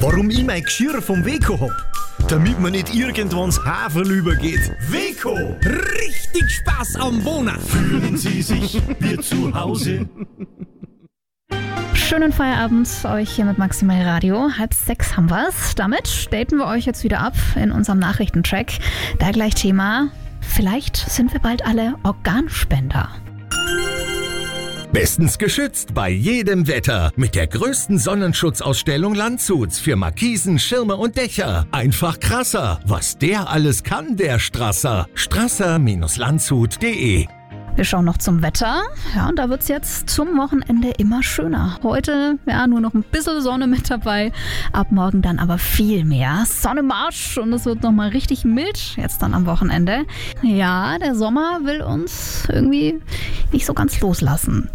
Warum ich mein Geschirr vom Weco hab? Damit man nicht irgendwann ins Haferl übergeht. Weco! Richtig Spaß am Wohnen. Fühlen Sie sich wie zu Hause? Schönen Feierabend euch hier mit Maximal Radio. 5:30 haben wir's. Damit daten wir euch jetzt wieder ab in unserem Nachrichtentrack. Da gleich Thema: Vielleicht sind wir bald alle Organspender. Bestens geschützt bei jedem Wetter. Mit der größten Sonnenschutzausstellung Landshuts für Markisen, Schirme und Dächer. Einfach krasser. Was der alles kann, der Strasser. Strasser-landshut.de. Wir schauen noch zum Wetter. Ja, und da wird's jetzt zum Wochenende immer schöner. Heute, ja, nur noch ein bisschen Sonne mit dabei. Ab morgen dann aber viel mehr. Sonne im Arsch und es wird nochmal richtig mild jetzt dann am Wochenende. Ja, der Sommer will uns irgendwie nicht so ganz loslassen.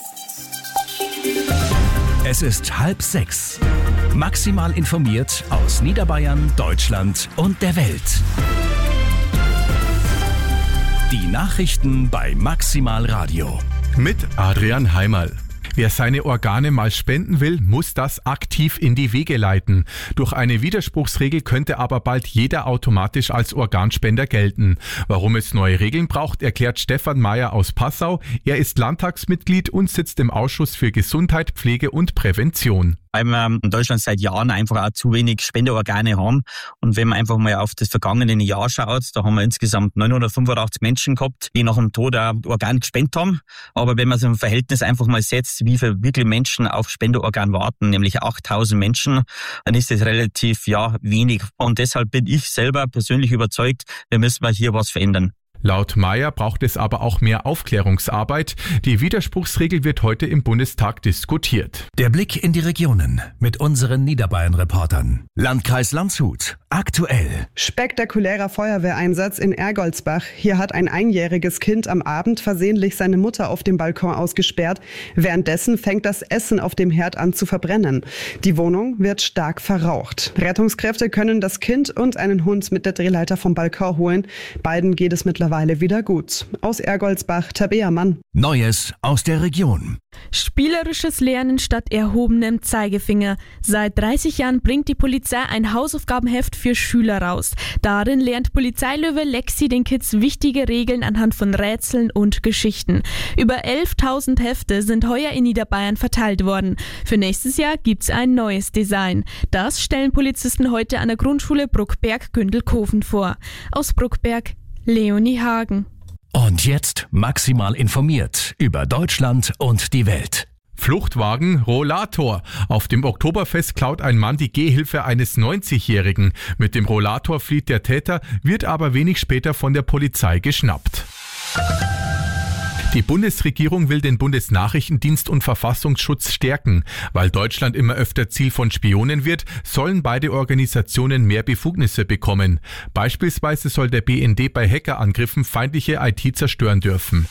Es ist 5:30. Maximal informiert aus Niederbayern, Deutschland und der Welt. Die Nachrichten bei Maximal Radio. Mit Adrian Heimerl. Wer seine Organe mal spenden will, muss das aktiv in die Wege leiten. Durch eine Widerspruchsregel könnte aber bald jeder automatisch als Organspender gelten. Warum es neue Regeln braucht, erklärt Stefan Mayer aus Passau. Er ist Landtagsmitglied und sitzt im Ausschuss für Gesundheit, Pflege und Prävention. Weil wir in Deutschland seit Jahren einfach auch zu wenig Spenderorgane haben. Und wenn man einfach mal auf das vergangene Jahr schaut, da haben wir insgesamt 985 Menschen gehabt, die nach dem Tod ein Organ gespendet haben. Aber wenn man so ein Verhältnis einfach mal setzt, wie viele wirklich Menschen auf Spenderorgan warten, nämlich 8000 Menschen, dann ist das relativ wenig. Und deshalb bin ich selber persönlich überzeugt, wir müssen mal hier was verändern. Laut Mayer braucht es aber auch mehr Aufklärungsarbeit. Die Widerspruchsregel wird heute im Bundestag diskutiert. Der Blick in die Regionen mit unseren Niederbayern-Reportern. Landkreis Landshut. Aktuell. Spektakulärer Feuerwehreinsatz in Ergoldsbach. Hier hat ein einjähriges Kind am Abend versehentlich seine Mutter auf dem Balkon ausgesperrt. Währenddessen fängt das Essen auf dem Herd an zu verbrennen. Die Wohnung wird stark verraucht. Rettungskräfte können das Kind und einen Hund mit der Drehleiter vom Balkon holen. Beiden geht es mittlerweile wieder gut. Aus Ergoldsbach, Tabea Mann. Neues aus der Region. Spielerisches Lernen statt erhobenem Zeigefinger. Seit 30 Jahren bringt die Polizei ein Hausaufgabenheft für Schüler raus. Darin lernt Polizeilöwe Lexi den Kids wichtige Regeln anhand von Rätseln und Geschichten. Über 11.000 Hefte sind heuer in Niederbayern verteilt worden. Für nächstes Jahr gibt's ein neues Design. Das stellen Polizisten heute an der Grundschule Bruckberg-Gündelkofen vor. Aus Bruckberg, Leonie Hagen. Und jetzt maximal informiert über Deutschland und die Welt. Fluchtwagen, Rollator. Auf dem Oktoberfest klaut ein Mann die Gehhilfe eines 90-Jährigen. Mit dem Rollator flieht der Täter, wird aber wenig später von der Polizei geschnappt. Die Bundesregierung will den Bundesnachrichtendienst und Verfassungsschutz stärken. Weil Deutschland immer öfter Ziel von Spionen wird, sollen beide Organisationen mehr Befugnisse bekommen. Beispielsweise soll der BND bei Hackerangriffen feindliche IT zerstören dürfen.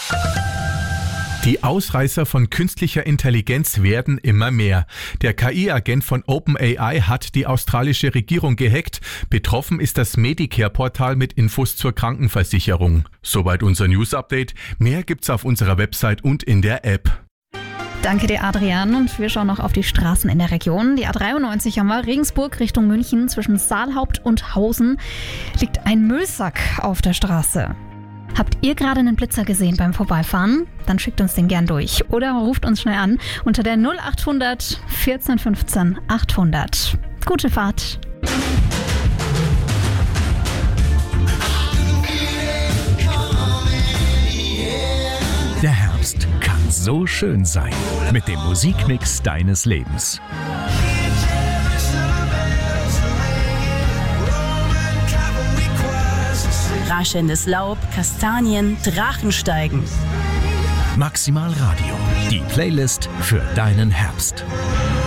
Die Ausreißer von künstlicher Intelligenz werden immer mehr. Der KI-Agent von OpenAI hat die australische Regierung gehackt. Betroffen ist das Medicare-Portal mit Infos zur Krankenversicherung. Soweit unser News-Update. Mehr gibt's auf unserer Website und in der App. Danke dir, Adrian. Und wir schauen noch auf die Straßen in der Region. Die A93 haben wir. Regensburg Richtung München zwischen Saalhaupt und Hausen liegt ein Müllsack auf der Straße. Habt ihr gerade einen Blitzer gesehen beim Vorbeifahren? Dann schickt uns den gern durch oder ruft uns schnell an unter der 0800 14 15 800. Gute Fahrt! Der Herbst kann so schön sein. Mit dem Musikmix deines Lebens. Raschelndes Laub, Kastanien, Drachensteigen. Maximal Radio. Die Playlist für deinen Herbst.